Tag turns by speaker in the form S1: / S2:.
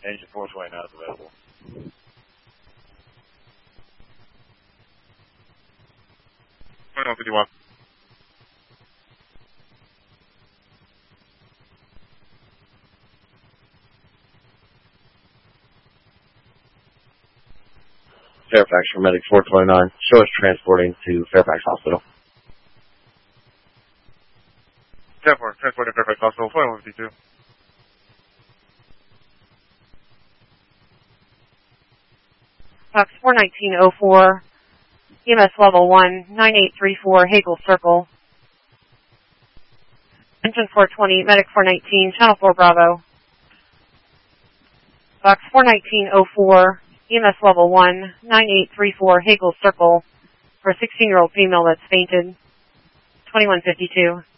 S1: Engine 429 is available.
S2: $21.51.
S3: Fairfax for Medic 429. Show us transporting to Fairfax Hospital.
S2: 10-4, transporting to Fairfax Hospital, 2152.
S4: Fox 41904, EMS level 1, 9834, Hagel Circle. Engine 420, Medic 419, Channel 4 Bravo. Fox 41904, EMS level 1, 9834, Hagel Circle, for a 16-year-old female that's fainted. 2152.